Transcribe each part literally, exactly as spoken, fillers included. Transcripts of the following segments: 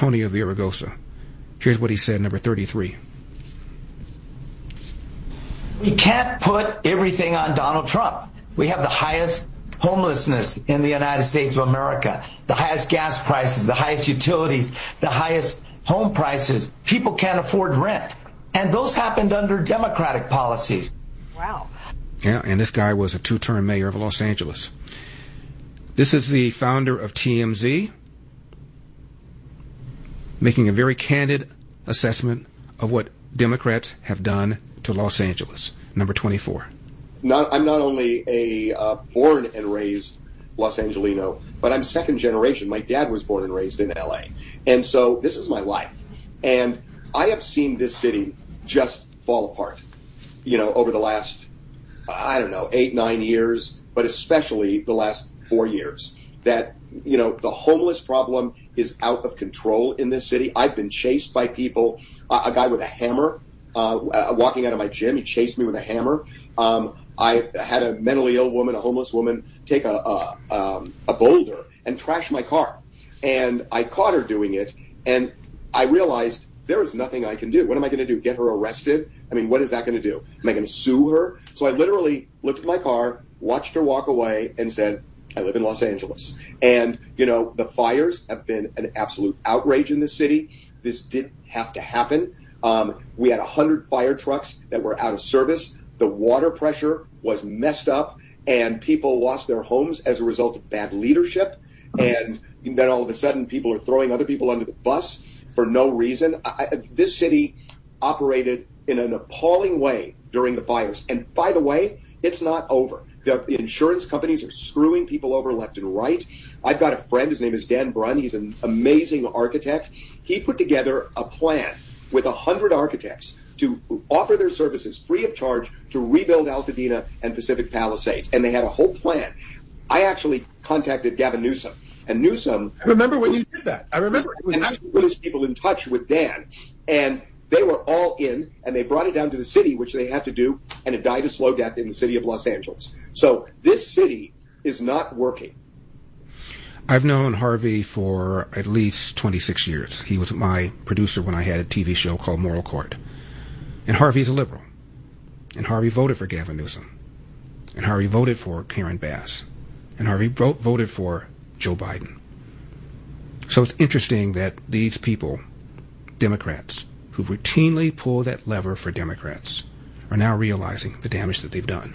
Antonio Villaraigosa. Here's what he said, number thirty-three. We can't put everything on Donald Trump. We have the highest homelessness in the United States of America, the highest gas prices, the highest utilities, the highest home prices. People can't afford rent. And those happened under Democratic policies. Wow. Yeah, and this guy was a two-term mayor of Los Angeles. This is the founder of T M Z, making a very candid assessment of what Democrats have done to Los Angeles. Number twenty-four. Not, I'm not only a uh, born and raised Los Angelino, but I'm second generation. My dad was born and raised in L A. And so this is my life. And I have seen this city just fall apart, you know, over the last, I don't know, eight, nine years, but especially the last four years. That, you know, the homeless problem is out of control in this city. I've been chased by people, uh, a guy with a hammer, uh, uh, walking out of my gym. He chased me with a hammer. Um, I had a mentally ill woman, a homeless woman, take a, a, um, a boulder and trash my car. And I caught her doing it, and I realized there is nothing I can do. What am I going to do? Get her arrested? I mean, what is that going to do? Am I going to sue her? So I literally looked at my car, watched her walk away, and said, I live in Los Angeles. And, you know, the fires have been an absolute outrage in this city. This didn't have to happen. Um, we had one hundred fire trucks that were out of service. The water pressure was messed up, and people lost their homes as a result of bad leadership. And then all of a sudden, people are throwing other people under the bus for no reason. I, this city operated in an appalling way during the fires. And by the way, it's not over. The insurance companies are screwing people over left and right. I've got a friend, his name is Dan Brunn. He's an amazing architect. He put together a plan with one hundred architects to offer their services free of charge to rebuild Altadena and Pacific Palisades. And they had a whole plan. I actually contacted Gavin Newsom. And Newsom... I remember when you did that. I remember. It was and actually put his people in touch with Dan. And they were all in, and they brought it down to the city, which they had to do, and it died a slow death in the city of Los Angeles. So this city is not working. I've known Harvey for at least twenty-six years. He was my producer when I had a T V show called Moral Court. And Harvey's a liberal. And Harvey voted for Gavin Newsom. And Harvey voted for Karen Bass. And Harvey vo- voted for Joe Biden. So it's interesting that these people, Democrats, who routinely pull that lever for Democrats, are now realizing the damage that they've done.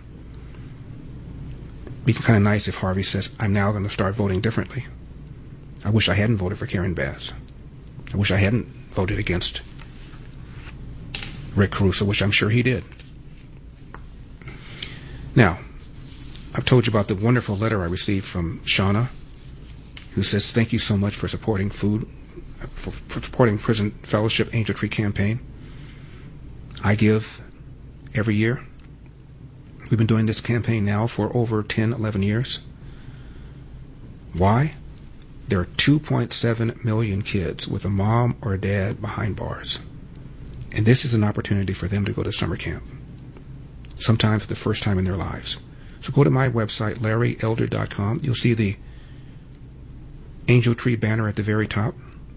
It'd be kind of nice if Harvey says, I'm now going to start voting differently. I wish I hadn't voted for Karen Bass. I wish I hadn't voted against Rick Caruso, which I'm sure he did. Now, I've told you about the wonderful letter I received from Shauna, who says, thank you so much for supporting food, for, for supporting Prison Fellowship Angel Tree Campaign. I give every year. We've been doing this campaign now for over ten, eleven years. Why? There are two point seven million kids with a mom or a dad behind bars. And this is an opportunity for them to go to summer camp, sometimes for the first time in their lives. So go to my website, larry elder dot com. You'll see the Angel Tree banner at the very top.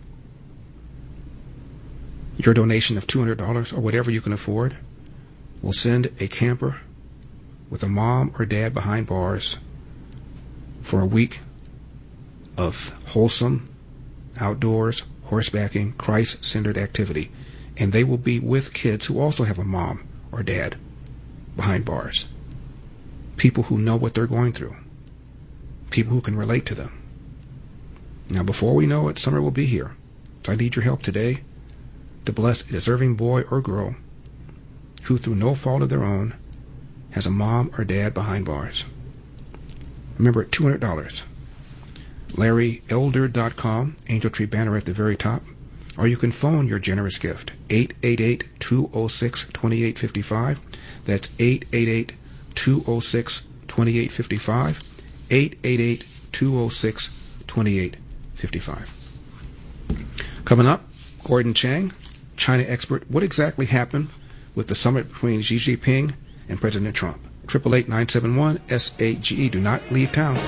Your donation of two hundred dollars or whatever you can afford will send a camper with a mom or dad behind bars for a week of wholesome, outdoors, horsebacking, Christ-centered activity. And they will be with kids who also have a mom or dad behind bars. People who know what they're going through. People who can relate to them. Now, before we know it, summer will be here. So I need your help today to bless a deserving boy or girl who, through no fault of their own, has a mom or dad behind bars. Remember, two hundred dollars. larry elder dot com, Angel Tree banner at the very top. Or you can phone your generous gift, eight eight eight, two oh six, two eight five five. That's eight eight eight, two oh six, two eight five five. eight eight eight, two oh six, two eight five five. Coming up, Gordon Chang, China expert. What exactly happened with the summit between Xi Jinping and President Trump? eight eight eight, nine seven one, S A G E. Do not leave town.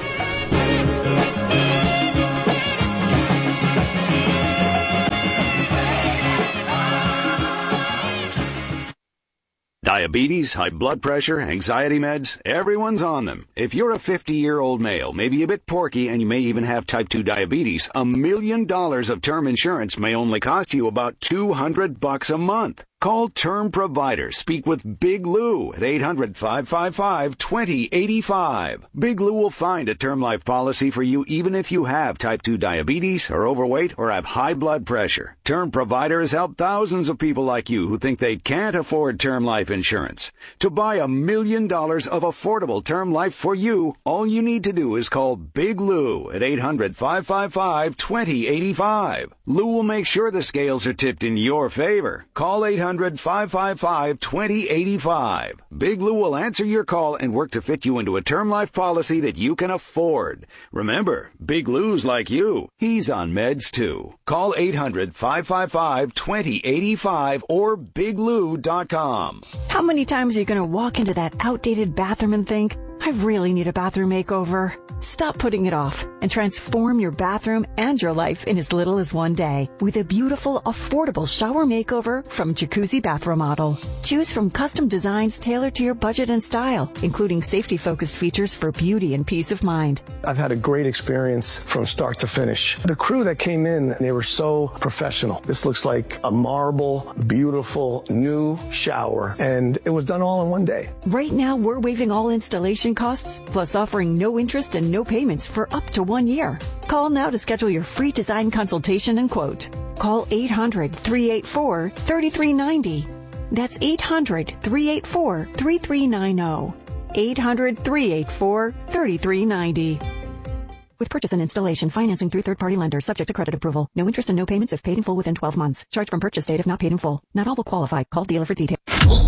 Diabetes, high blood pressure, anxiety meds, everyone's on them. If you're a fifty-year-old male, maybe a bit porky, and you may even have type two diabetes, a million dollars of term insurance may only cost you about two hundred bucks a month. Call Term Provider. Speak with Big Lou at eight hundred, five five five, two zero eight five. Big Lou will find a term life policy for you even if you have type two diabetes, are overweight, or have high blood pressure. Term Provider has helped thousands of people like you who think they can't afford term life insurance. To buy a million dollars of affordable term life for you, all you need to do is call Big Lou at eight hundred, five five five, two zero eight five. Lou will make sure the scales are tipped in your favor. Call eight hundred, five five five, two zero eight five. Big Lou will answer your call and work to fit you into a term life policy that you can afford. Remember, Big Lou's like you. He's on meds too. Call eight hundred, five five five, two zero eight five or big lou dot com. How many times are you going to walk into that outdated bathroom and think, I really need a bathroom makeover? Stop putting it off and transform your bathroom and your life in as little as one day with a beautiful, affordable shower makeover from Jacuzzi Bath Remodel. Choose from custom designs tailored to your budget and style, including safety-focused features for beauty and peace of mind. I've had a great experience from start to finish. The crew that came in, they were so professional. This looks like a marble, beautiful, new shower, and it was done all in one day. Right now, we're waiving all installation costs, plus offering no interest and no payments for up to one year. Call now to schedule your free design consultation and quote. Call eight hundred, three eight four, three three nine zero. That's eight hundred, three eight four, three three nine zero. eight hundred, three eight four, three three nine zero. With purchase and installation, financing through third-party lenders, subject to credit approval. No interest and no payments if paid in full within twelve months. Charge from purchase date if not paid in full. Not all will qualify. Call dealer for details.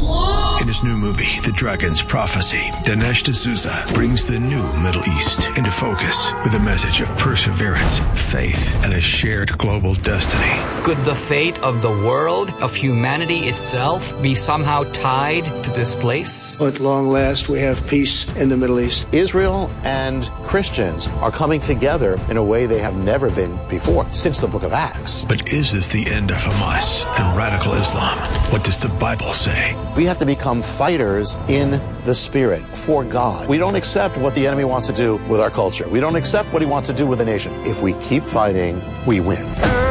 In his new movie, The Dragon's Prophecy, Dinesh D'Souza brings the new Middle East into focus with a message of perseverance, faith, and a shared global destiny. Could the fate of the world, of humanity itself, be somehow tied to this place? At long last, we have peace in the Middle East. Israel and Christians are coming together in a way they have never been before, since the book of Acts. But is this the end of Hamas and radical Islam? What does the Bible say? We have to become fighters in the spirit for God. We don't accept what the enemy wants to do with our culture. We don't accept what he wants to do with the nation. If we keep fighting, we win.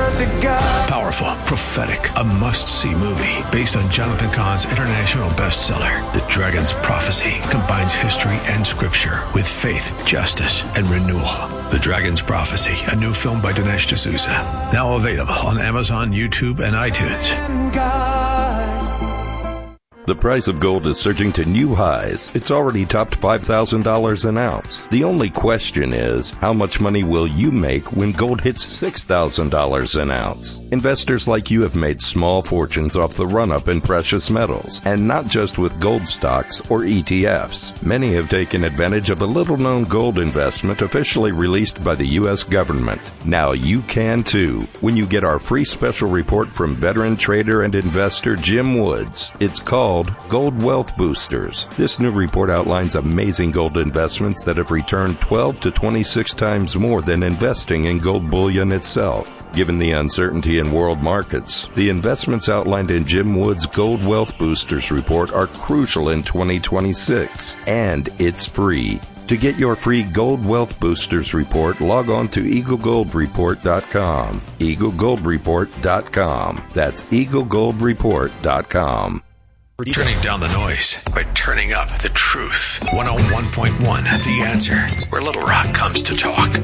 Powerful, prophetic, a must-see movie based on Jonathan Cahn's international bestseller, The Dragon's Prophecy, combines history and scripture with faith, justice, and renewal. The Dragon's Prophecy, a new film by Dinesh D'Souza, now available on Amazon, YouTube, and iTunes. The price of gold is surging to new highs. It's already topped five thousand dollars an ounce. The only question is, how much money will you make when gold hits six thousand dollars an ounce? Investors like you have made small fortunes off the run-up in precious metals, and not just with gold stocks or E T Fs. Many have taken advantage of a little-known gold investment officially released by the U S government. Now you can too, when you get our free special report from veteran trader and investor Jim Woods. It's called Gold Wealth Boosters. This new report outlines amazing gold investments that have returned twelve to twenty-six times more than investing in gold bullion itself. Given the uncertainty in world markets, the investments outlined in Jim Wood's Gold Wealth Boosters report are crucial in twenty twenty-six, and it's free. To get your free Gold Wealth Boosters report, log on to eagle gold report dot com. eagle gold report dot com. That's eagle gold report dot com. Turning down the noise by turning up the truth. one oh one point one, The Answer, where Little Rock comes to talk.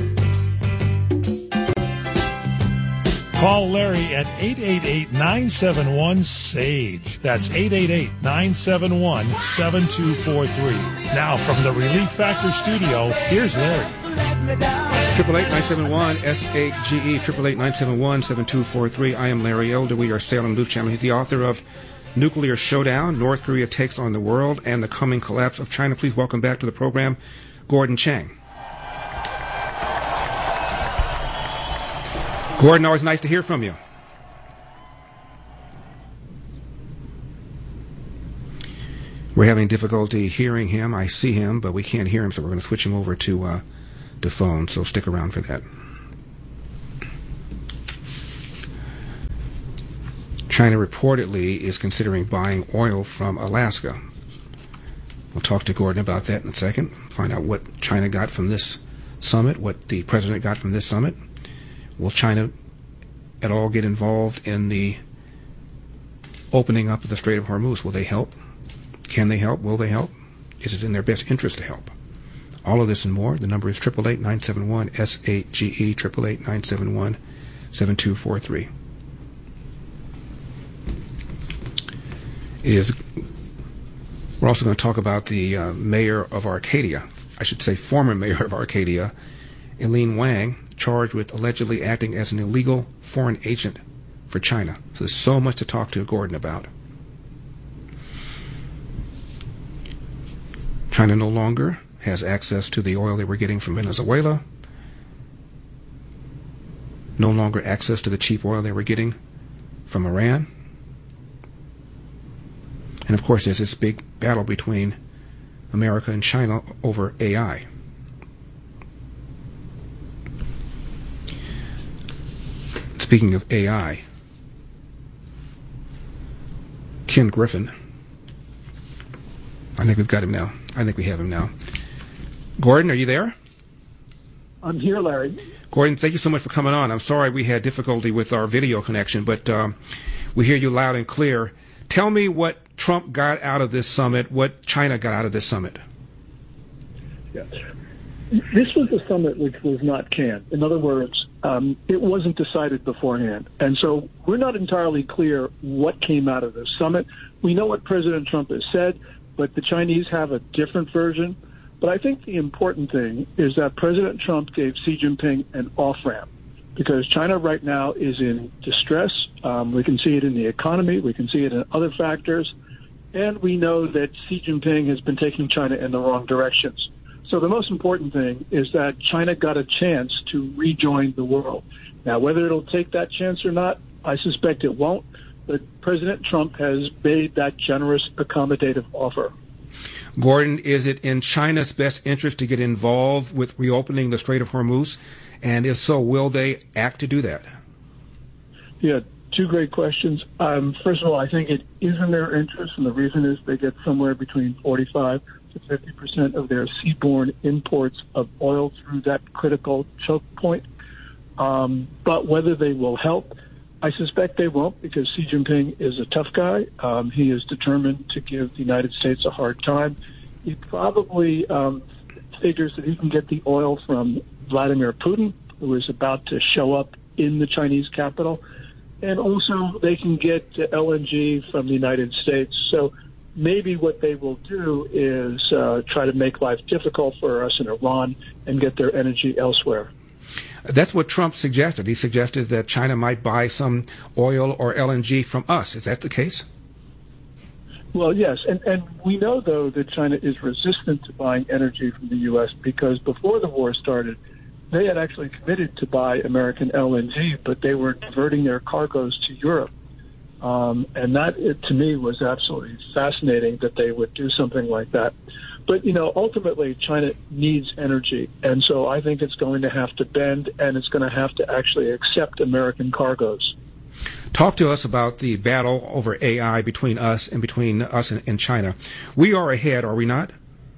Call Larry at eight eight eight, nine seven one, S A G E. That's eight eight eight, nine seven one, seven two four three. Now from the Relief Factor studio, here's Larry. Triple eight nine seven one S A G E, triple eight nine seven one seven two four three. I am Larry Elder. We are Salem News Channel. He's the author of Nuclear Showdown, North Korea Takes on the World, and the Coming Collapse of China. Please welcome back to the program, Gordon Chang. Gordon, always nice to hear from you. We're having difficulty hearing him. I see him, but we can't hear him, so we're going to switch him over to uh, the phone, so stick around for that. China reportedly is considering buying oil from Alaska. We'll talk to Gordon about that in a second, find out what China got from this summit, what the president got from this summit. Will China at all get involved in the opening up of the Strait of Hormuz? Will they help? Can they help? Will they help? Is it in their best interest to help? All of this and more. The number is eight eight eight, nine seven one, S eight G E, eight eight eight, nine seven one, seven two four three. Is we're also going to talk about the uh, mayor of Arcadia, I should say former mayor of Arcadia, Eileen Wang, charged with allegedly acting as an illegal foreign agent for China. So there's so much to talk to Gordon about. China no longer has access to the oil they were getting from Venezuela, no longer access to the cheap oil they were getting from Iran. And of course, there's this big battle between America and China over A I. Speaking of A I, Ken Griffin, I think we've got him now. I think we have him now. Gordon, are you there? I'm here, Larry. Gordon, thank you so much for coming on. I'm sorry we had difficulty with our video connection, but um, we hear you loud and clear. Tell me what Trump got out of this summit, what China got out of this summit. Yeah. This was a summit which was not canned. In other words, um, it wasn't decided beforehand. And so we're not entirely clear what came out of this summit. We know what President Trump has said, but the Chinese have a different version. But I think the important thing is that President Trump gave Xi Jinping an off-ramp because China right now is in distress. Um, we can see it in the economy. We can see it in other factors. And we know that Xi Jinping has been taking China in the wrong directions. So the most important thing is that China got a chance to rejoin the world. Now, whether it'll take that chance or not, I suspect it won't. But President Trump has made that generous, accommodative offer. Gordon, is it in China's best interest to get involved with reopening the Strait of Hormuz? And if so, will they act to do that? Yeah, two great questions. Um, first of all, I think it is in their interest, and the reason is they get somewhere between forty-five to fifty percent of their seaborne imports of oil through that critical choke point. Um, but whether they will help, I suspect they won't, because Xi Jinping is a tough guy. Um, he is determined to give the United States a hard time. He probably um, figures that he can get the oil from Vladimir Putin, who is about to show up in the Chinese capital. And also they can get L N G from the United States. So maybe what they will do is uh, try to make life difficult for us in Iran and get their energy elsewhere. That's what Trump suggested. He suggested that China might buy some oil or L N G from us. Is that the case? Well, yes. And, and we know, though, that China is resistant to buying energy from the U S because before the war started, they had actually committed to buy American L N G, but they were diverting their cargoes to Europe. Um, and that, it, to me, was absolutely fascinating that they would do something like that. But, you know, ultimately, China needs energy. And so I think it's going to have to bend, and it's going to have to actually accept American cargoes. Talk to us about the battle over A I between us and between us and, and China. We are ahead, are we not?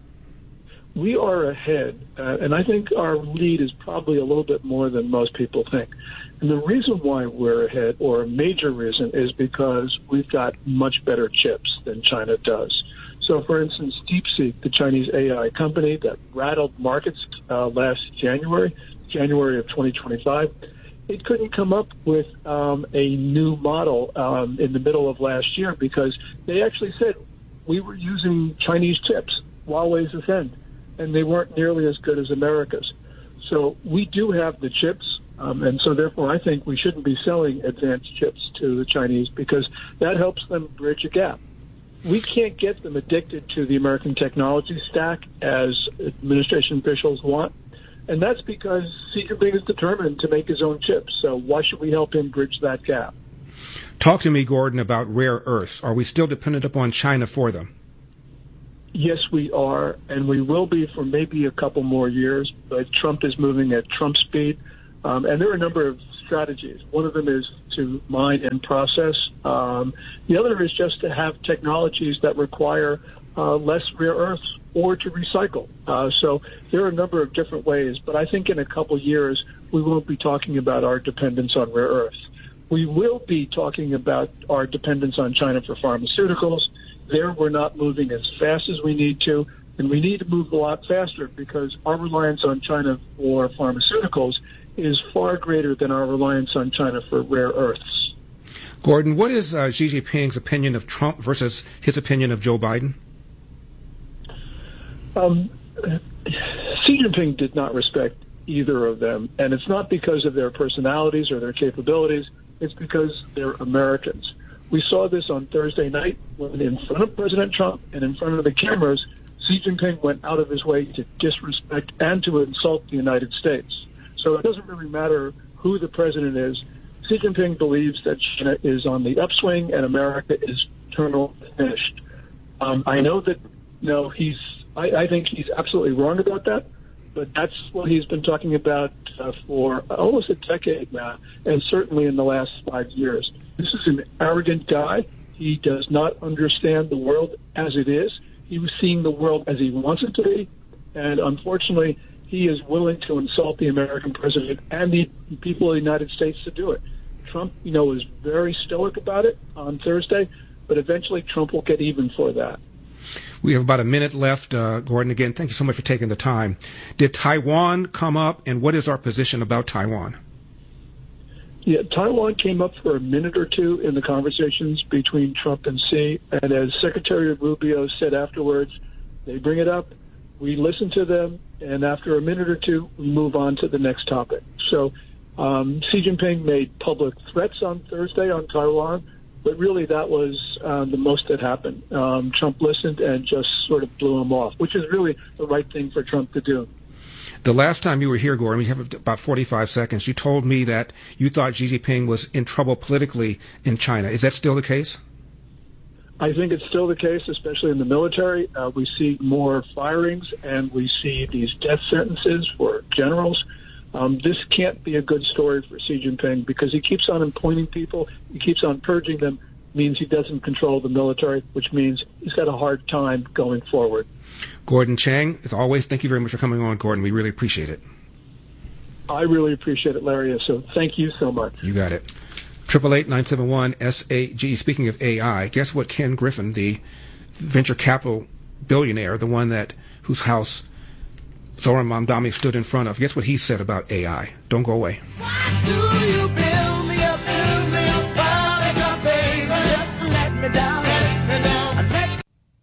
We are ahead, uh, and I think our lead is probably a little bit more than most people think. And the reason why we're ahead, or a major reason, is because we've got much better chips than China does. So, for instance, DeepSeek, the Chinese A I company that rattled markets uh, last January, January of twenty twenty-five, it couldn't come up with um, a new model um, in the middle of last year because they actually said we were using Chinese chips, Huawei's Ascend, and they weren't nearly as good as America's. So we do have the chips, um, and so therefore I think we shouldn't be selling advanced chips to the Chinese because that helps them bridge a gap. We can't get them addicted to the American technology stack as administration officials want, and that's because Xi Jinping is determined to make his own chips. So why should we help him bridge that gap? Talk to me, Gordon, about rare earths. Are we still dependent upon China for them? Yes, we are, and we will be for maybe a couple more years, but Trump is moving at Trump speed. Um, and there are a number of strategies. One of them is to mine and process. Um, the other is just to have technologies that require uh, less rare earths or to recycle. Uh, so there are a number of different ways, but I think in a couple years we won't be talking about our dependence on rare earths. We will be talking about our dependence on China for pharmaceuticals. There we're not moving as fast as we need to, and we need to move a lot faster because our reliance on China for pharmaceuticals is far greater than our reliance on China for rare earths. Gordon, what is uh, Xi Jinping's opinion of Trump versus his opinion of Joe Biden? Um, Xi Jinping did not respect either of them, and it's not because of their personalities or their capabilities. It's because they're Americans. We saw this on Thursday night when in front of President Trump and in front of the cameras, Xi Jinping went out of his way to disrespect and to insult the United States. So it doesn't really matter who the president is. Xi Jinping believes that China is on the upswing and America is terminal finished. Um, I know that, you know, he's, I, I think he's absolutely wrong about that, but that's what he's been talking about uh, for almost a decade now, and certainly in the last five years. This is an arrogant guy. He does not understand the world as it is. He was seeing the world as he wants it to be, and unfortunately, he is willing to insult the American president and the people of the United States to do it. Trump, you know, was very stoic about it on Thursday, but eventually Trump will get even for that. We have about a minute left, uh, Gordon. Again, thank you so much for taking the time. Did Taiwan come up, and what is our position about Taiwan? Yeah, Taiwan came up for a minute or two in the conversations between Trump and Xi, and as Secretary Rubio said afterwards, they bring it up, we listen to them, and after a minute or two, we move on to the next topic. So um, Xi Jinping made public threats on Thursday on Taiwan, but really that was uh, the most that happened. Um, Trump listened and just sort of blew him off, which is really the right thing for Trump to do. The last time you were here, Gordon, we have about forty-five seconds, you told me that you thought Xi Jinping was in trouble politically in China. Is that still the case? I think it's still the case, especially in the military. Uh, we see more firings, and we see these death sentences for generals. Um, this can't be a good story for Xi Jinping because he keeps on appointing people, he keeps on purging them, means he doesn't control the military, which means he's got a hard time going forward. Gordon Chang, as always, thank you very much for coming on, Gordon. We really appreciate it. I really appreciate it, Larry, so thank you so much. You got it. eight eight eight, nine seven one, S A G. Speaking of A I, guess what Ken Griffin, the venture capital billionaire, the one that whose house Zoran Mamdani stood in front of, guess what he said about A I? Don't go away. Why do you build me up, build me up, like a baby, just to let me down, let me down, unless...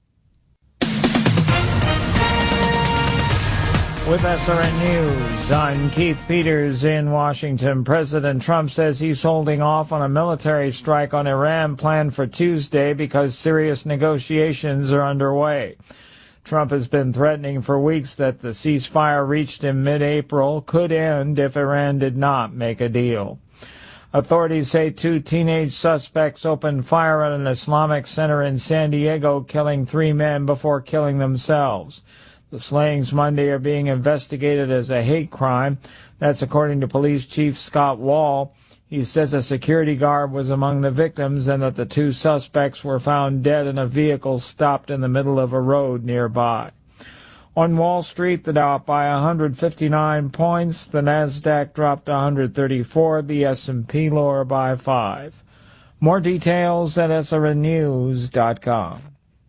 With S R N News, I'm Keith Peters in Washington. President Trump says he's holding off on a military strike on Iran planned for Tuesday because serious negotiations are underway. Trump has been threatening for weeks that the ceasefire reached in mid-April could end if Iran did not make a deal. Authorities say two teenage suspects opened fire at an Islamic center in San Diego, killing three men before killing themselves. The slayings Monday are being investigated as a hate crime. That's according to Police Chief Scott Wall. He says a security guard was among the victims and that the two suspects were found dead in a vehicle stopped in the middle of a road nearby. On Wall Street, the Dow up by one hundred fifty-nine points, the Nasdaq dropped one hundred thirty-four, the S and P lower by five. More details at S R N news dot com.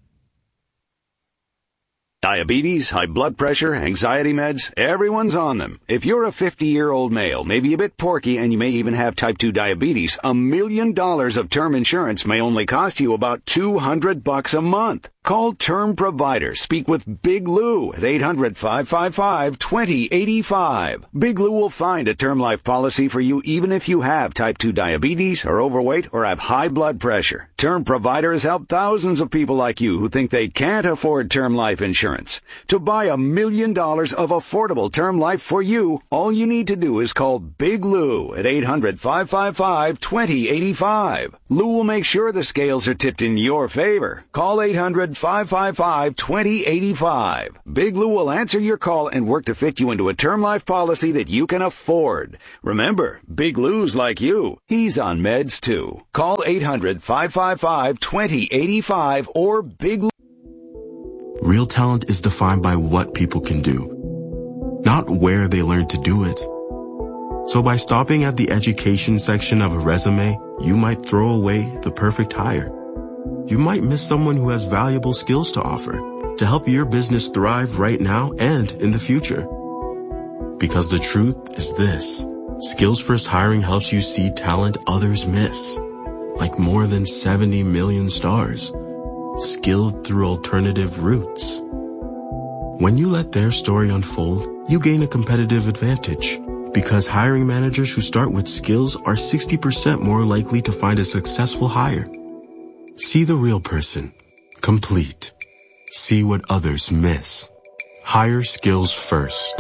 Diabetes, high blood pressure, anxiety meds, everyone's on them. If you're a fifty-year-old male, maybe a bit porky, and you may even have type two diabetes, a million dollars of term insurance may only cost you about two hundred bucks a month. Call Term Provider. Speak with Big Lou at eight hundred, five five five, two zero eight five. Big Lou will find a term life policy for you even if you have type two diabetes, are overweight, or have high blood pressure. Term Provider has helped thousands of people like you who think they can't afford term life insurance. To buy a million dollars of affordable term life for you, all you need to do is call Big Lou at eight hundred, five five five, two zero eight five. Lou will make sure the scales are tipped in your favor. Call eight hundred, five five five, two zero eight five. Big Lou will answer your call and work to fit you into a term life policy that you can afford. Remember, Big Lou's like you. He's on meds too. Call eight hundred, five five five, two zero eight five or Big Lou. Real talent is defined by what people can do, not where they learn to do it. So by stopping at the education section of a resume, you might throw away the perfect hire. You might miss someone who has valuable skills to offer to help your business thrive right now and in the future. Because the truth is this: Skills First Hiring helps you see talent others miss, like more than seventy million stars, skilled through alternative routes. When you let their story unfold, you gain a competitive advantage, because hiring managers who start with skills are sixty percent more likely to find a successful hire. See the real person, complete. See what others miss. Hire skills first.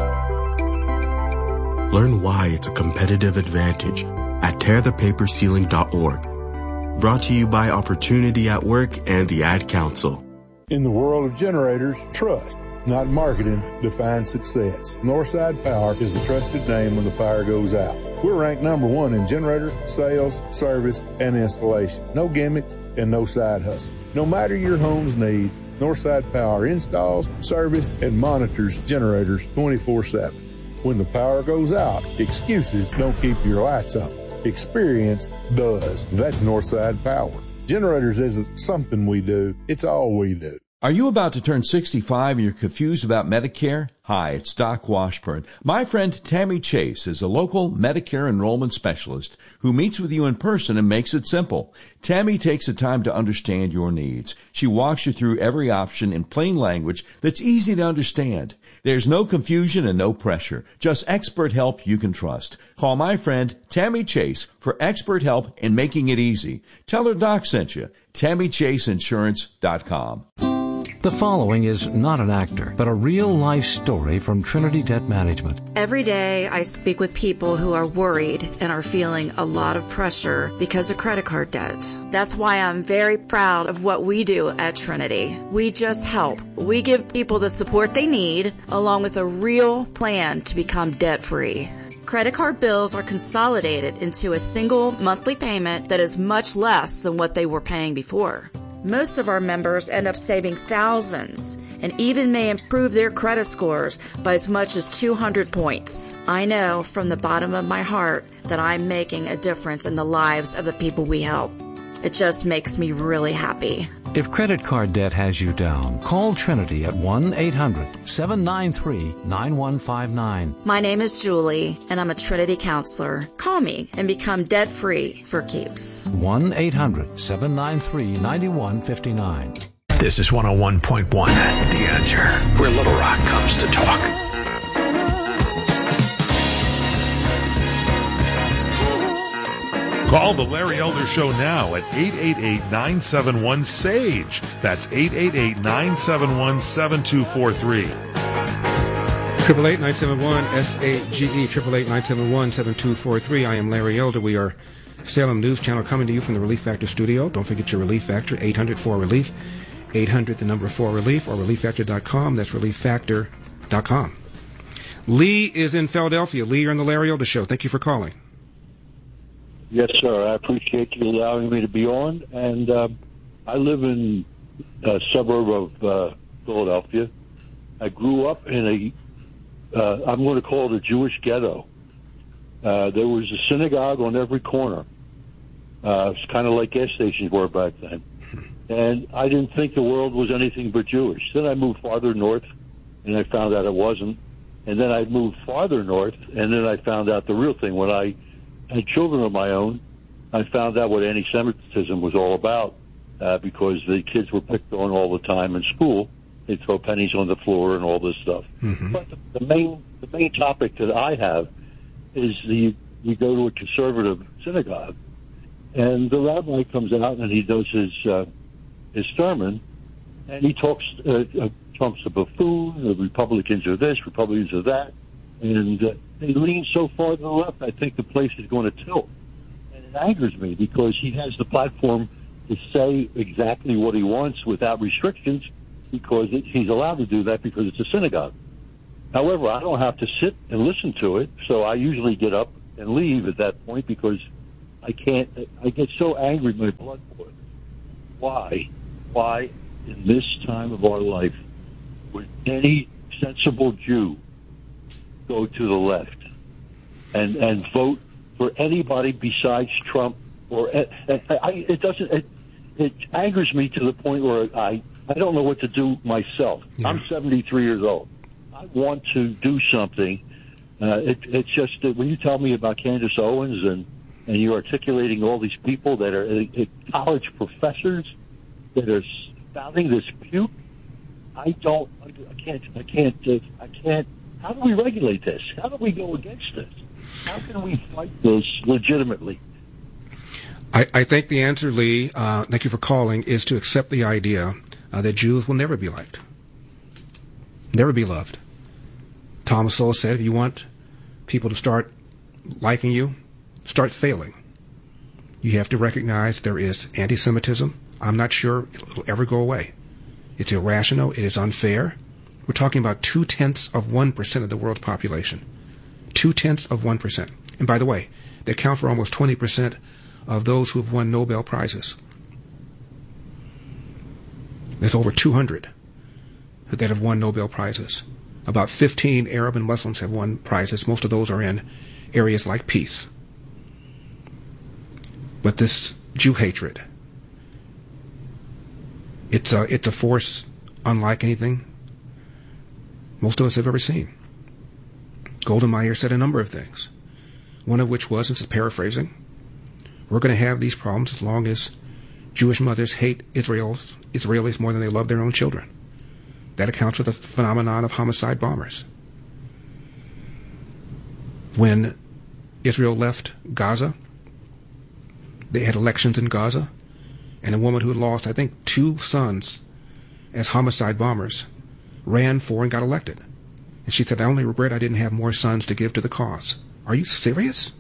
Learn why it's a competitive advantage at tear the paper ceiling dot org. Brought to you by Opportunity at Work and the Ad Council. In the world of generators, trust, not marketing, defines success. Northside Power is the trusted name when the power goes out. We're ranked number one in generator, sales, service, and installation. No gimmicks and no side hustle. No matter your home's needs, Northside Power installs, service, and monitors generators twenty-four seven. When the power goes out, excuses don't keep your lights on. Experience does. That's Northside Power. Generators isn't something we do, it's all we do. Are you about to turn sixty-five and you're confused about Medicare? Hi, it's Doc Washburn. My friend Tammy Chase is a local Medicare enrollment specialist who meets with you in person and makes it simple. Tammy takes the time to understand your needs. She walks you through every option in plain language that's easy to understand. There's no confusion and no pressure, just expert help you can trust. Call my friend Tammy Chase for expert help in making it easy. Tell her Doc sent you. Tammy Chase Insurance dot com. The following is not an actor, but a real-life story from Trinity Debt Management. Every day I speak with people who are worried and are feeling a lot of pressure because of credit card debt. That's why I'm very proud of what we do at Trinity. We just help. We give people the support they need, along with a real plan to become debt-free. Credit card bills are consolidated into a single monthly payment that is much less than what they were paying before. Most of our members end up saving thousands and even may improve their credit scores by as much as two hundred points. I know from the bottom of my heart that I'm making a difference in the lives of the people we help. It just makes me really happy. If credit card debt has you down, call Trinity at one eight hundred, seven nine three, nine one five nine. My name is Julie, and I'm a Trinity counselor. Call me and become debt-free for keeps. one eight hundred, seven nine three, nine one five nine. This is one oh one point one, The Answer, where Little Rock comes to talk. Call the Larry Elder Show now at eight eight eight, nine seven one, S A G E. That's eight eight eight, nine seven one, seven two four three. Triple eight nine seven one S A G E. Triple eight nine seven one seven two four three. I am Larry Elder. We are Salem News Channel coming to you from the Relief Factor studio. Don't forget your Relief Factor. eight hundred four relief. eight hundred the number four relief or relief factor dot com. That's relief factor dot com. Lee is in Philadelphia. Lee, you're on the Larry Elder Show. Thank you for calling. Yes, sir. I appreciate you allowing me to be on. And uh, I live in a suburb of uh, Philadelphia. I grew up in a, uh, I'm going to call it a Jewish ghetto. Uh, there was a synagogue on every corner. Uh, it's kind of like gas stations were back then. And I didn't think the world was anything but Jewish. Then I moved farther north, and I found out it wasn't. And then I moved farther north, and then I found out the real thing. When I had children of my own, I found out what anti-Semitism was all about uh, because the kids were picked on all the time in school. They'd throw pennies on the floor and all this stuff. Mm-hmm. But the, the main the main topic that I have is the we go to a conservative synagogue, and the rabbi comes out and he does his uh, his sermon, and he talks uh, uh, Trump's a buffoon, the Republicans are this, Republicans are that, and uh, they lean so far to the left, I think the place is going to tilt. And it angers me because he has the platform to say exactly what he wants without restrictions because it, he's allowed to do that because it's a synagogue. However, I don't have to sit and listen to it, so I usually get up and leave at that point because I can't, I get so angry my blood boils. Why? Why, in this time of our life, would any sensible Jew go to the left and, and vote for anybody besides Trump? Or I, I, it doesn't, it, it angers me to the point where I, I don't know what to do myself. Yeah. I'm seventy-three years old. I want to do something. Uh, it, it's just that when you tell me about Candace Owens and, and you're articulating all these people that are uh, college professors that are spouting this puke, I don't, I, I can't, I can't, uh, I can't. How do we regulate this? How do we go against this? How can we fight this legitimately? I, I think the answer, Lee, uh, thank you for calling, is to accept the idea uh, that Jews will never be liked, never be loved. Thomas Sowell said, if you want people to start liking you, start failing. You have to recognize there is anti-Semitism. I'm not sure it'll ever go away. It's irrational. It is unfair. We're talking about two-tenths of one percent of the world's population. Two-tenths of one percent. And by the way, they account for almost twenty percent of those who have won Nobel Prizes. There's over two hundred that have won Nobel Prizes. About fifteen Arab and Muslims have won prizes. Most of those are in areas like peace. But this Jew hatred, it's a, it's a force unlike anything most of us have ever seen. Golda Meir said a number of things, one of which was, this is paraphrasing, we're going to have these problems as long as Jewish mothers hate Israel's, Israelis more than they love their own children. That accounts for the phenomenon of homicide bombers. When Israel left Gaza, they had elections in Gaza, and a woman who had lost, I think, two sons as homicide bombers ran for and got elected. And she said, I only regret I didn't have more sons to give to the cause. Are you serious?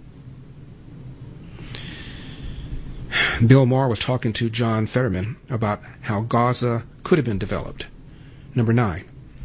Bill Maher was talking to John Fetterman about how Gaza could have been developed. Number nine.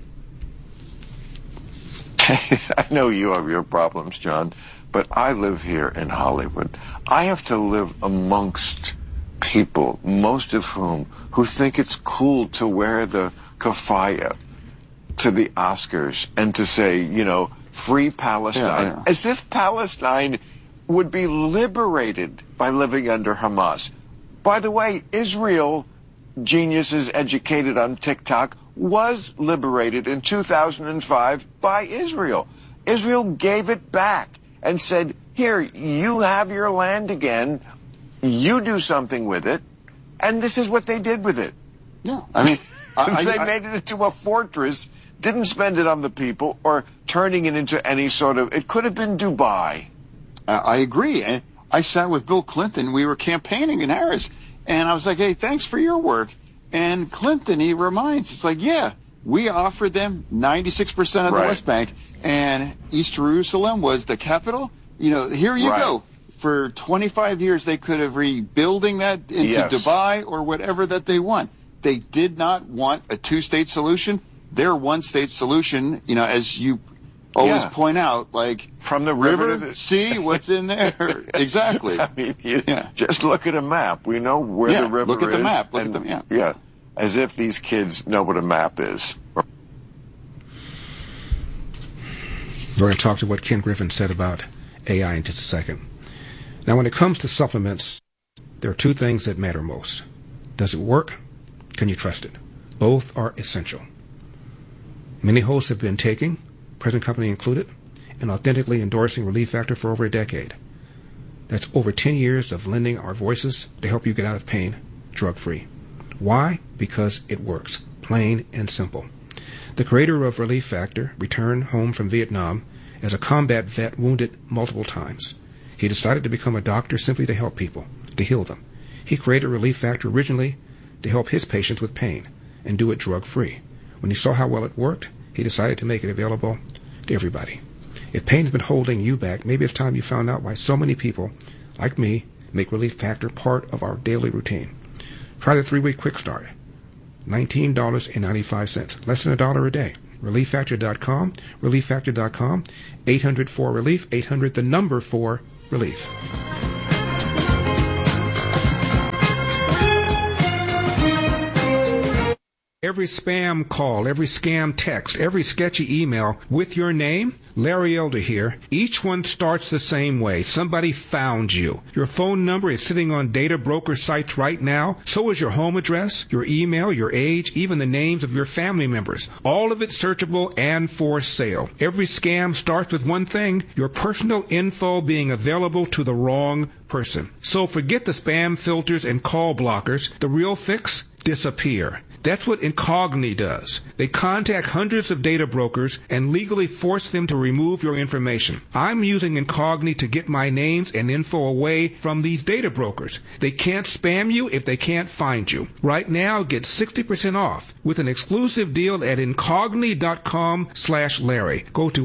I know you have your problems, John, but I live here in Hollywood. I have to live amongst people, most of whom, who think it's cool to wear the keffiyeh to the Oscars and to say, you know, free Palestine, yeah, yeah. as if Palestine would be liberated by living under Hamas. By the way, Israel, geniuses educated on TikTok, was liberated in two thousand five by Israel. Israel gave it back and said, here, you have your land again, you do something with it, and this is what they did with it. Yeah, I mean, I, they I, made it into a fortress, didn't spend it on the people or turning it into any sort of, it could have been Dubai. I agree. And I sat with Bill Clinton. We were campaigning in Harris, and I was like, hey, thanks for your work. And Clinton, he reminds, it's like, yeah, we offered them ninety-six percent of the right. West Bank, and East Jerusalem was the capital. You know, here you right. go. For twenty-five years, they could have rebuilding that into yes. Dubai or whatever that they want. They did not want a two-state solution. Their one-state solution, you know, as you always yeah. point out, like from the river, river to the sea, what's in there? Exactly. I mean, you yeah. just look at a map. We know where yeah, the river look at is. the map. Look and, at the map. Yeah, as if these kids know what a map is. We're going to talk to what Ken Griffin said about A I in just a second. Now, when it comes to supplements, there are two things that matter most. Does it work? Can you trust it? Both are essential. Many hosts have been taking, present company included, and authentically endorsing Relief Factor for over a decade. That's over ten years of lending our voices to help you get out of pain drug-free. Why? Because it works. Plain and simple. The creator of Relief Factor returned home from Vietnam as a combat vet wounded multiple times. He decided to become a doctor simply to help people, to heal them. He created Relief Factor originally to help his patients with pain and do it drug-free. When he saw how well it worked, he decided to make it available to everybody. If pain has been holding you back, maybe it's time you found out why so many people, like me, Make Relief Factor part of our daily routine. Try the three-week quick start. nineteen dollars and ninety-five cents. Less than a dollar a day. relief factor dot com. relief factor dot com. eight hundred four relief. eight hundred the number four relief. Every spam call, every scam text, every sketchy email with your name, Larry Elder here, each one starts the same way. Somebody found you. Your phone number is sitting on data broker sites right now. So is your home address, your email, your age, even the names of your family members. All of it searchable and for sale. Every scam starts with one thing, your personal info being available to the wrong person. So forget the spam filters and call blockers. The real fix? Disappear. That's what Incogni does. They contact hundreds of data brokers and legally force them to remove your information. I'm using Incogni to get my names and info away from these data brokers. They can't spam you if they can't find you. Right now, get sixty percent off with an exclusive deal at incogni dot com slash Larry. Go to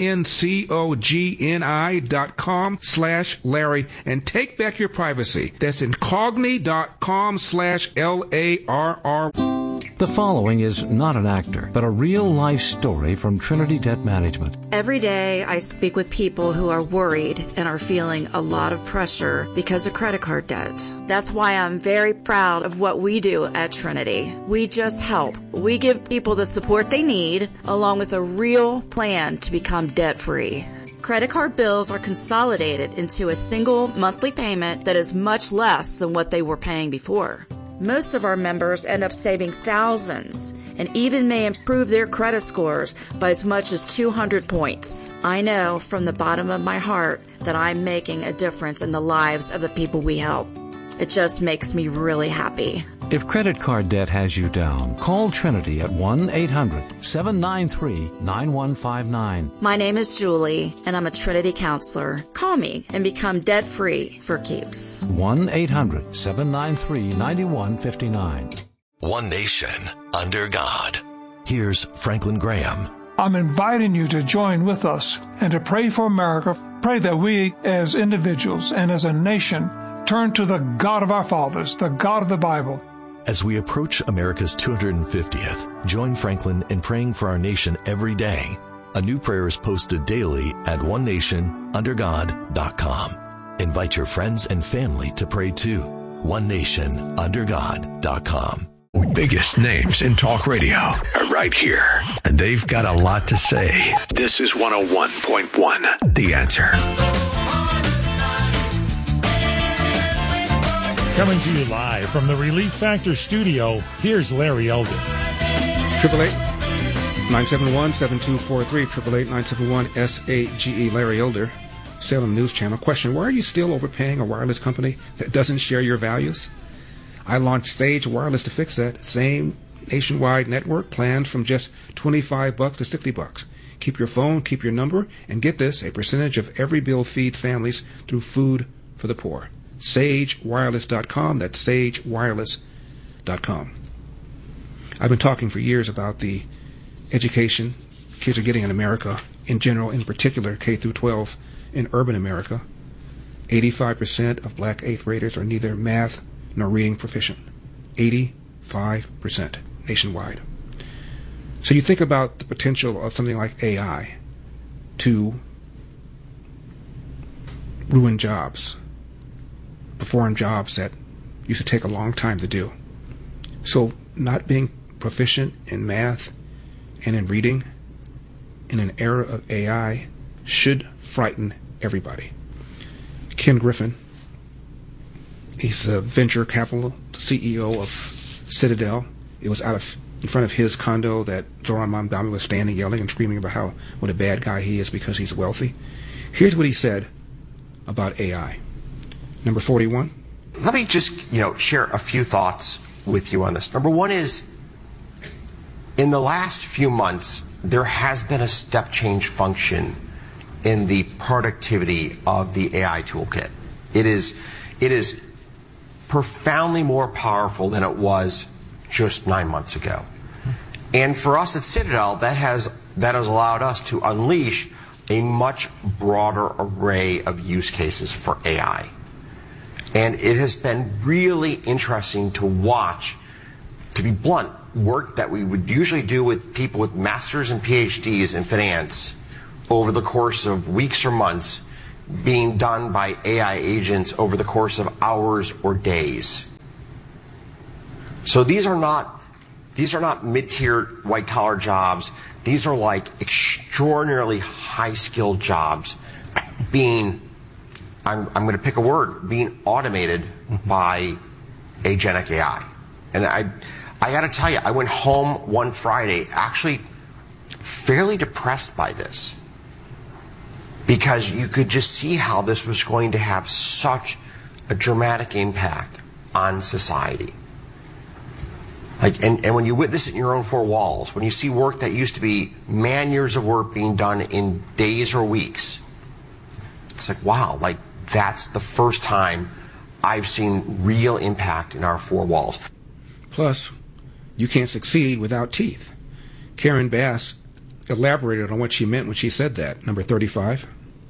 I-N-C-O-G-N-I dot com slash Larry and take back your privacy. That's incogni dot com slash L A R R. The following is not an actor, but a real-life story from Trinity Debt Management. Every day I speak with people who are worried and are feeling a lot of pressure because of credit card debt. That's why I'm very proud of what we do at Trinity. We just help. We give people the support they need, along with a real plan to become debt-free. Credit card bills are consolidated into a single monthly payment that is much less than what they were paying before. Most of our members end up saving thousands and even may improve their credit scores by as much as two hundred points. I know from the bottom of my heart that I'm making a difference in the lives of the people we help. It just makes me really happy. If credit card debt has you down, call Trinity at one eight hundred seven nine three nine one five nine. My name is Julie, and I'm a Trinity counselor. Call me and become debt-free for keeps. one eight hundred seven nine three nine one five nine. One nation under God. Here's Franklin Graham. I'm inviting you to join with us and to pray for America. Pray that we as individuals and as a nation turn to the God of our fathers, the God of the Bible. As we approach America's two hundred fiftieth, join Franklin in praying for our nation every day. A new prayer is posted daily at one nation under god dot com. Invite your friends and family to pray too. one nation under god dot com. Biggest names in talk radio are right here, and they've got a lot to say. This is one oh one point one, The Answer. Coming to you live from the Relief Factor studio, here's Larry Elder. Triple eight nine seven one seven two four three. Triple eight nine seven one S A G E. Larry Elder, Salem News Channel. Question: why are you still overpaying a wireless company that doesn't share your values? I launched Sage Wireless to fix that. Same nationwide network, plans from just twenty-five bucks to sixty bucks. Keep your phone, keep your number, and get this: a percentage of every bill feeds families through Food for the Poor. sage wireless dot com. That's sage wireless dot com. I've been talking for years about the education kids are getting in America in general, in particular K through twelve in urban America. eighty-five percent of black eighth graders are neither math nor reading proficient. eighty-five percent nationwide. So you think about the potential of something like A I to ruin jobs, perform jobs that used to take a long time to do. So not being proficient in math and in reading in an era of A I should frighten everybody. Ken Griffin, he's a venture capital C E O of Citadel. It was out of in front of his condo that Zoran Mamdani was standing yelling and screaming about how what a bad guy he is because he's wealthy. Here's what he said about A I. Number forty-one. Let me just, you know, share a few thoughts with you on this. Number one is, in the last few months, there has been a step change function in the productivity of the A I toolkit. It is, it is profoundly more powerful than it was just nine months ago. And for us at Citadel, that has, that has allowed us to unleash a much broader array of use cases for A I. And it has been really interesting to watch, to be blunt, work that we would usually do with people with masters and P H Ds in finance over the course of weeks or months being done by A I agents over the course of hours or days. So these are not these are not mid-tier white-collar jobs. These are like extraordinarily high-skilled jobs being, I'm, I'm going to pick a word, being automated by agentic A I. And I, I got to tell you, I went home one Friday actually fairly depressed by this, because you could just see how this was going to have such a dramatic impact on society. Like, and, and when you witness it in your own four walls, when you see work that used to be man years of work being done in days or weeks, it's like, wow, like that's the first time I've seen real impact in our four walls. Plus, you can't succeed without teeth. Karen Bass elaborated on what she meant when she said that. Number thirty-five.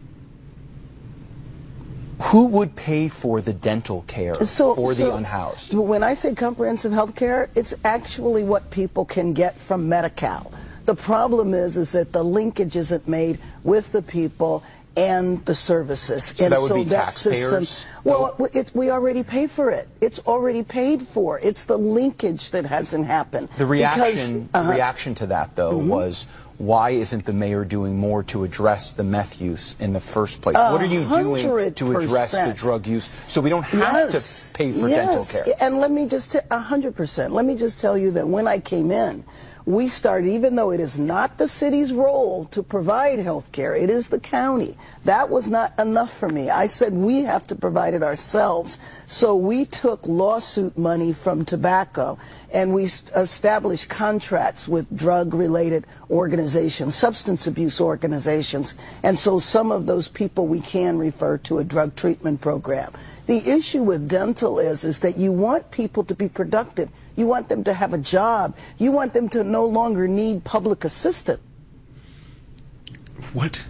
Who would pay for the dental care so, for the so unhoused? When I say comprehensive health care, it's actually what people can get from Medi-Cal. The problem is, is that the linkage isn't made with the people and the services. So and that would so be that taxpayers? system, well, it, we already pay for it. It's already paid for. It's the linkage that hasn't happened. The reaction, because, uh-huh. the reaction to that, though, mm-hmm. was, why isn't the mayor doing more to address the meth use in the first place? A what are you doing to address the percent. drug use so we don't have yes. to pay for yes. dental care? And let me just, a hundred percent. Let me just tell you that when I came in, we started, even though it is not the city's role to provide health care, it is the county. That was not enough for me. I said we have to provide it ourselves. So we took lawsuit money from tobacco and we established contracts with drug-related organizations, substance abuse organizations. And so some of those people we can refer to a drug treatment program. The issue with dental is, is that you want people to be productive. You want them to have a job. You want them to no longer need public assistance. What?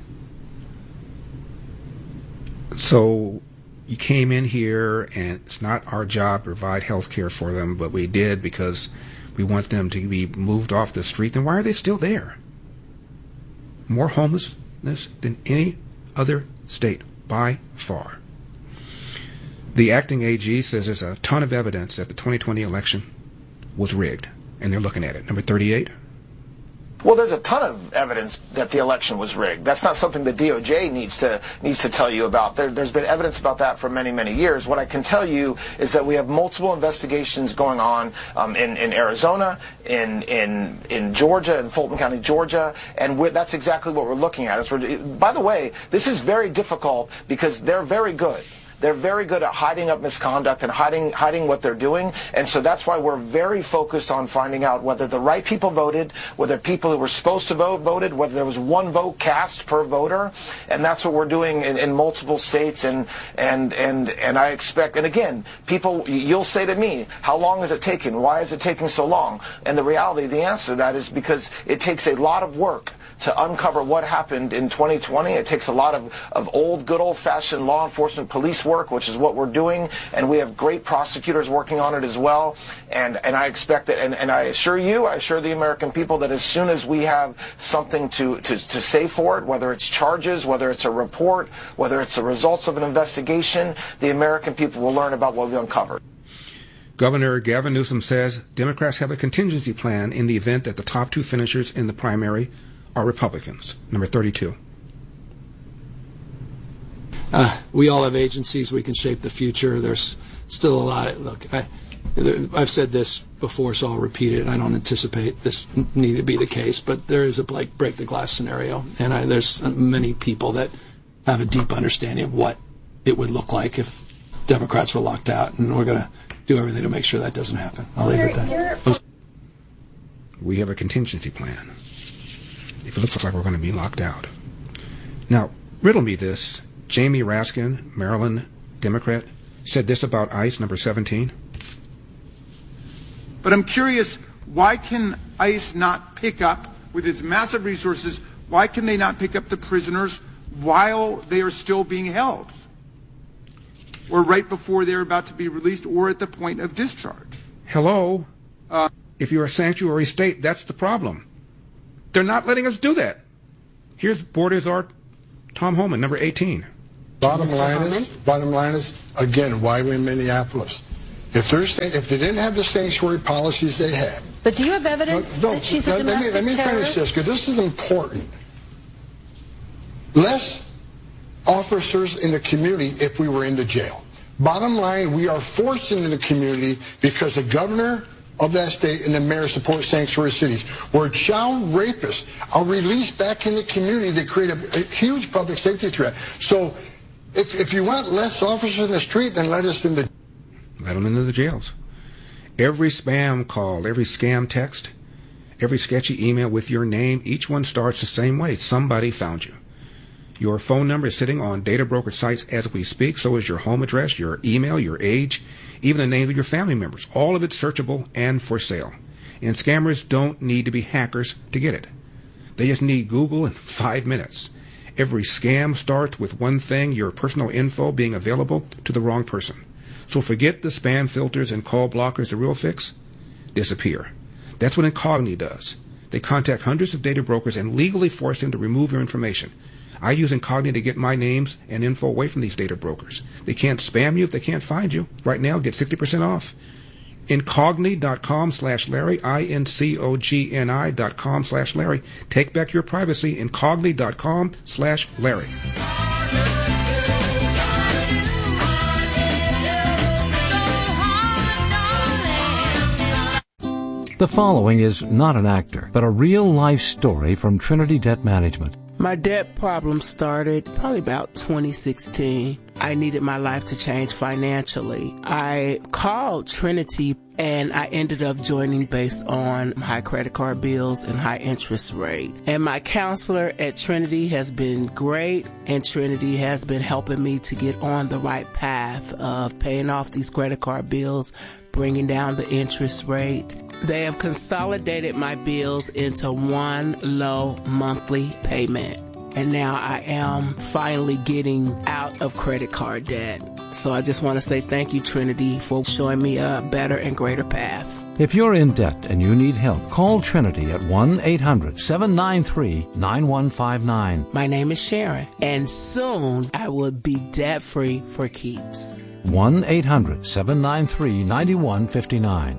So you came in here, and it's not our job to provide health care for them, but we did because we want them to be moved off the street. Then why are they still there? More homelessness than any other state, by far. The acting A G says there's a ton of evidence that the twenty twenty election was rigged, and they're looking at it. Number thirty-eight. Well, there's a ton of evidence that the election was rigged. That's not something the D O J needs to needs to tell you about. There, there's been evidence about that for many, many years. What I can tell you is that we have multiple investigations going on um, in, in Arizona, in in in Georgia, in Fulton County, Georgia, and we're, that's exactly what we're looking at. It's, we're, by the way, this is very difficult because they're very good. They're very good at hiding up misconduct and hiding hiding what they're doing. And so that's why we're very focused on finding out whether the right people voted, whether people who were supposed to vote voted, whether there was one vote cast per voter. And that's what we're doing in, in multiple states. And, and, and, and I expect, and again, people, you'll say to me, how long is it taking? Why is it taking so long? And the reality, the answer to that is because it takes a lot of work to uncover what happened in twenty twenty. It takes a lot of, of old, good old-fashioned law enforcement police work, which is what we're doing, and we have great prosecutors working on it as well. And, and I expect that, and, and I assure you, I assure the American people that as soon as we have something to, to, to say for it, whether it's charges, whether it's a report, whether it's the results of an investigation, the American people will learn about what we uncovered. Governor Gavin Newsom says Democrats have a contingency plan in the event that the top two finishers in the primary are Republicans. Number thirty-two. Uh, we all have agencies. We can shape the future. There's still a lot. Of, look, I, I've said this before, so I'll repeat it. I don't anticipate this need to be the case, but there is a like break the glass scenario, and I, there's many people that have a deep understanding of what it would look like if Democrats were locked out, and we're going to do everything to make sure that doesn't happen. I'll leave it at that. We have a contingency plan if it looks like we're going to be locked out. Now, riddle me this. Jamie Raskin, Maryland Democrat, said this about ICE, number seventeen. But I'm curious, why can ICE not pick up, with its massive resources, why can they not pick up the prisoners while they are still being held? or right before they're about to be released or at the point of discharge. Hello? Uh, if you're a sanctuary state, that's the problem. They're not letting us do that. Here's Board Czar Tom Homan, number eighteen. Bottom line is, bottom line is, again, why we're in Minneapolis. If there's, if they didn't have the sanctuary policies they had. But do you have evidence no, no, that she's a let, domestic let me, let me terrorist? finish this, because this is important. Less officers in the community if we were in the jail. Bottom line, we are forced into the community because the governor of that state and the mayor support sanctuary cities, where child rapists are released back in the community. They create a, a huge public safety threat. So if, if you want less officers in the street, then let us in the... Let them into the jails. Every spam call, every scam text, every sketchy email with your name, each one starts the same way. Somebody found you. Your phone number is sitting on data broker sites as we speak. So is your home address, your email, your age, even the name of your family members. All of it searchable and for sale. And scammers don't need to be hackers to get it. They just need Google in five minutes. Every scam starts with one thing, your personal info being available to the wrong person. So forget the spam filters and call blockers. The real fix? Disappear. That's what Incogni does. They contact hundreds of data brokers and legally force them to remove your information. I use Incogni to get my names and info away from these data brokers. They can't spam you if they can't find you. Right now, get sixty percent off. Incogni.com slash Larry, I N C O G N I dot com slash Larry. Take back your privacy. Incogni.com slash Larry. The following is not an actor, but a real-life story from Trinity Debt Management. My debt problem started probably about twenty sixteen. I needed my life to change financially. I called Trinity and I ended up joining based on high credit card bills and high interest rate. And my counselor at Trinity has been great, and Trinity has been helping me to get on the right path of paying off these credit card bills, bringing down the interest rate. They have consolidated my bills into one low monthly payment. And now I am finally getting out of credit card debt. So I just want to say thank you, Trinity, for showing me a better and greater path. If you're in debt and you need help, call Trinity at one eight hundred seven nine three nine one five nine. My name is Sharon, and soon I will be debt-free for keeps. one eight hundred seven nine three nine one five nine.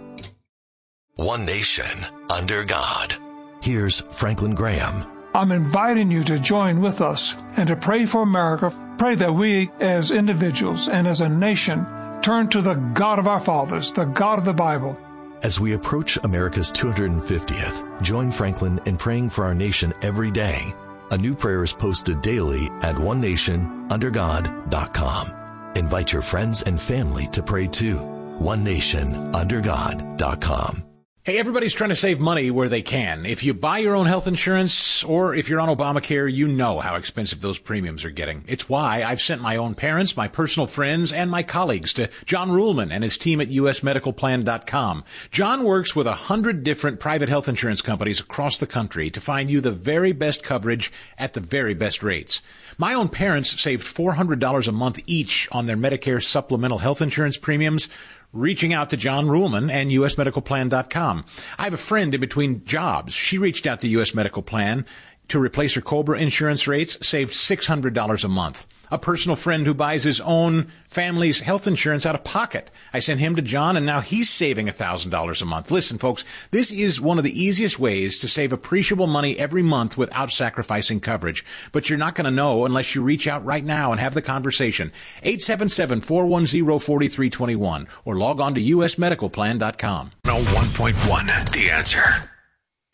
One nation under God. Here's Franklin Graham. I'm inviting you to join with us and to pray for America. Pray that we as individuals and as a nation turn to the God of our fathers, the God of the Bible. As we approach America's two hundred fiftieth, join Franklin in praying for our nation every day. A new prayer is posted daily at one nation under god dot com. Invite your friends and family to pray too. one nation under god dot com. Hey, everybody's trying to save money where they can. If you buy your own health insurance or if you're on Obamacare, you know how expensive those premiums are getting. It's why I've sent my own parents, my personal friends, and my colleagues to John Ruhlman and his team at U S medical plan dot com. John works with a hundred different private health insurance companies across the country to find you the very best coverage at the very best rates. My own parents saved four hundred dollars a month each on their Medicare supplemental health insurance premiums, reaching out to John Ruhlman and U S medical plan dot com. I have a friend in between jobs. She reached out to U S Medical Plan to replace her COBRA insurance rates, saved six hundred dollars a month. A personal friend who buys his own family's health insurance out of pocket. I sent him to John, and now he's saving one thousand dollars a month. Listen, folks, this is one of the easiest ways to save appreciable money every month without sacrificing coverage. But you're not going to know unless you reach out right now and have the conversation. eight seven seven, four one zero, four three two one or log on to U S medical plan dot com. No one point one, The Answer.